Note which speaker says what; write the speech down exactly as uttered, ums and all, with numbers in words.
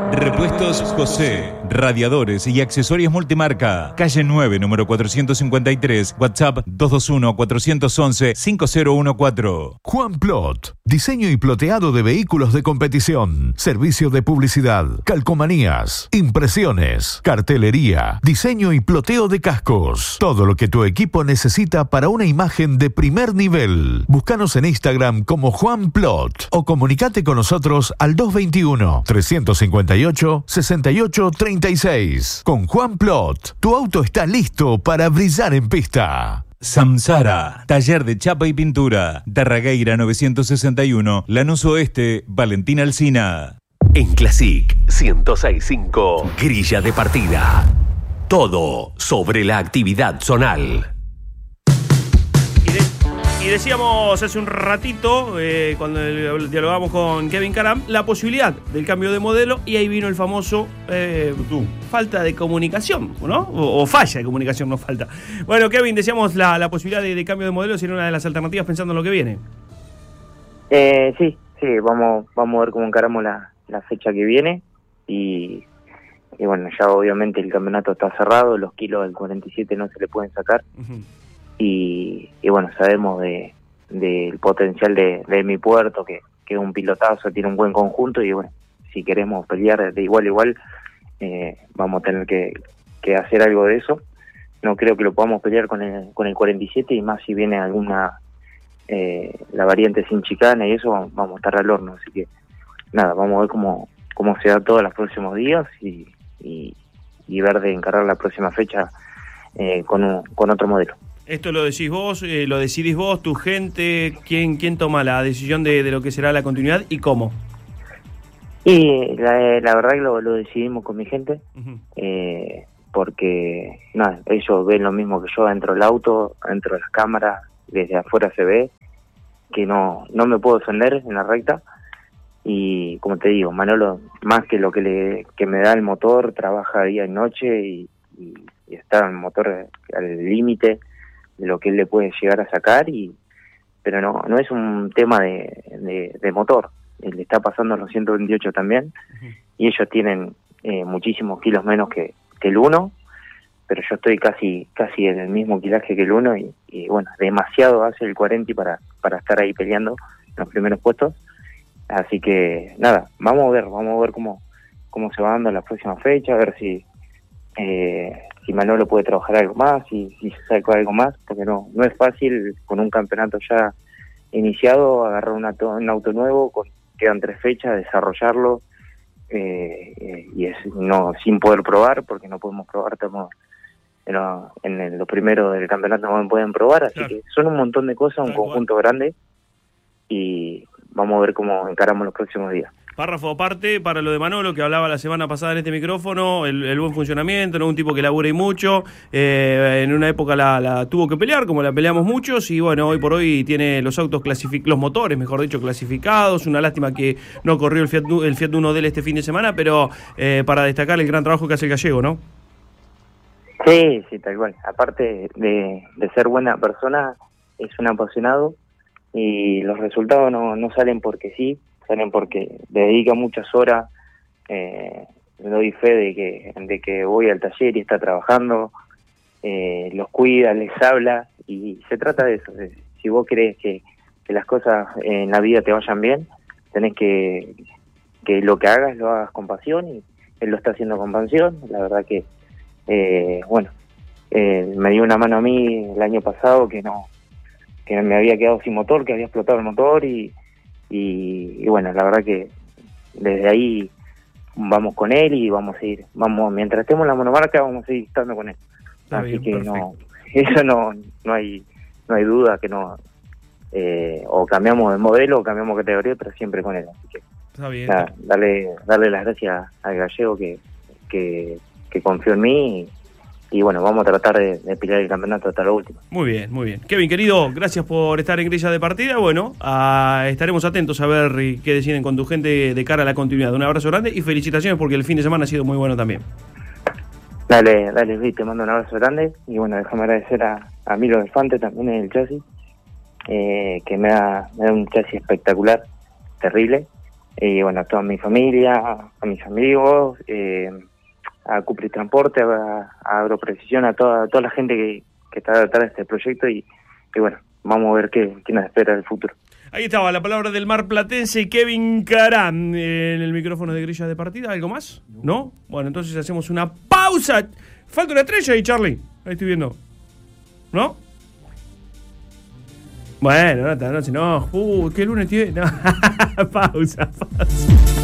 Speaker 1: Repuestos José, radiadores y accesorios multimarca. Calle nueve, número cuatrocientos cincuenta y tres, WhatsApp dos dos uno, cuatro once, cinco cero uno cuatro.
Speaker 2: Juan Plot, diseño y ploteado de vehículos de competición, servicio de publicidad, calcomanías, impresiones, cartelería, diseño y ploteo de cascos. Todo lo que tu equipo necesita para una imagen de primer nivel. Búscanos en Instagram como Juan Plot o comunicate con nosotros al dos dos uno, tres cinco ocho, seis ocho tres seis. Con Juan Plot, tu auto está listo para brillar en pista.
Speaker 1: Samsara, taller de chapa y pintura. Darragueira novecientos sesenta y uno, Lanús Oeste, Valentín Alsina.
Speaker 3: En Classic ciento seis punto cinco, grilla de partida. Todo sobre la actividad zonal.
Speaker 4: Y decíamos hace un ratito, eh, cuando dialogamos con Kevin Caram, la posibilidad del cambio de modelo, y ahí vino el famoso eh, falta de comunicación, ¿no? O, o falla de comunicación, no falta. Bueno, Kevin, decíamos la, la posibilidad de, de cambio de modelo sería una de las alternativas pensando en lo que viene.
Speaker 5: Eh, sí, sí, vamos, vamos a ver cómo encaramos la, la fecha que viene, y, y bueno, ya obviamente el campeonato está cerrado, los kilos del cuarenta y siete no se le pueden sacar. Uh-huh. Y, y bueno, sabemos de del potencial de, de mi puerto, que, que es un pilotazo, tiene un buen conjunto, y bueno, si queremos pelear de igual a igual, eh, vamos a tener que, que hacer algo de eso. No creo que lo podamos pelear con el con el cuarenta y siete, y más si viene alguna, eh, la variante sin chicana y eso, vamos, vamos a estar al horno. Así que nada, vamos a ver cómo, cómo se da todo los próximos días, y, y, y ver de encarar la próxima fecha eh, con, un, con otro modelo.
Speaker 4: ¿Esto lo decís vos, eh, lo decidís vos, tu gente? ¿Quién quién toma la decisión de, de lo que será la continuidad y cómo?
Speaker 5: Y la, la verdad que lo, lo decidimos con mi gente, uh-huh. eh, porque nada, ellos ven lo mismo que yo dentro del auto, dentro de las cámaras, desde afuera se ve que no no me puedo defender en la recta, y como te digo, Manolo, más que lo que le que me da el motor, trabaja día y noche, y, y, y está el motor al límite de lo que él le puede llegar a sacar, y pero no no es un tema de, de, de motor. Él le está pasando los ciento veintiocho también, uh-huh. y ellos tienen eh, muchísimos kilos menos que, que el uno, pero yo estoy casi casi en el mismo kilaje que el uno, y, y bueno, demasiado hace el cuarenta para, para estar ahí peleando en los primeros puestos. Así que nada, vamos a ver, vamos a ver cómo, cómo se va dando la próxima fecha, a ver si eh, si Manolo puede trabajar algo más, si, si se sacó algo más, porque no no es fácil con un campeonato ya iniciado agarrar un auto, un auto nuevo, con, quedan tres fechas, desarrollarlo, eh, eh, y es no sin poder probar, porque no podemos probar, estamos en lo, en el, lo primero del campeonato no pueden probar, así claro. que son un montón de cosas, un Tal conjunto cual. grande, y vamos a ver cómo encaramos los próximos días.
Speaker 4: Párrafo aparte para lo de Manolo, que hablaba la semana pasada en este micrófono, el, el buen funcionamiento, no un tipo que labura y mucho, eh, en una época la, la tuvo que pelear, como la peleamos muchos, y bueno, hoy por hoy tiene los autos clasificados, los motores, mejor dicho, clasificados. Una lástima que no corrió el Fiat, el Fiat Uno de él este fin de semana, pero eh, para destacar el gran trabajo que hace el gallego, ¿no?
Speaker 5: Sí, sí, tal cual. Aparte de, de ser buena persona, es un apasionado, y los resultados no, no salen porque sí, salen porque le dedica muchas horas. Eh, doy fe de que de que voy al taller y está trabajando, eh, los cuida, les habla, y se trata de eso. De, si vos querés que, que las cosas en la vida te vayan bien, tenés que que lo que hagas lo hagas con pasión, y él lo está haciendo con pasión. La verdad que eh, bueno, eh, me dio una mano a mí el año pasado, que no que me había quedado sin motor, que había explotado el motor, y Y, y bueno, la verdad que desde ahí vamos con él, y vamos a ir, vamos mientras estemos en la monomarca vamos a ir estando con él. Está Así bien, que perfecto. no, eso no no hay no hay duda que no, eh, o cambiamos de modelo o cambiamos de categoría, pero siempre con él. Así que
Speaker 4: Está bien.
Speaker 5: nada, darle darle las gracias al gallego que que, que confió en mí, y, y bueno, vamos a tratar de, de pelear el campeonato hasta lo último.
Speaker 4: Muy bien, muy bien. Kevin, querido, gracias por estar en grilla de partida. Bueno, a, estaremos atentos a ver qué deciden con tu gente de cara a la continuidad. Un abrazo grande y felicitaciones, porque el fin de semana ha sido muy bueno también.
Speaker 5: Dale, dale, Luis, te mando un abrazo grande, y bueno, déjame agradecer a, a Milo Infante también en el chasis, eh, que me da, me da un chasis espectacular, terrible, y bueno, a toda mi familia, a mis amigos, eh, a Cupri Transporte, a, a Agroprecisión, a toda, a toda la gente que, que está detrás de este proyecto y, y bueno, vamos a ver qué, qué nos espera en el futuro.
Speaker 4: Ahí estaba la palabra del marplatense Kevin Carán en el micrófono de Grilla de Partida. ¿Algo más? ¿No? Bueno, entonces hacemos una pausa. Falta una estrella ahí, Charlie. Ahí estoy viendo. ¿No? Bueno, no, no, si no. Uh, ¿qué lunes tiene? No. pausa, pausa.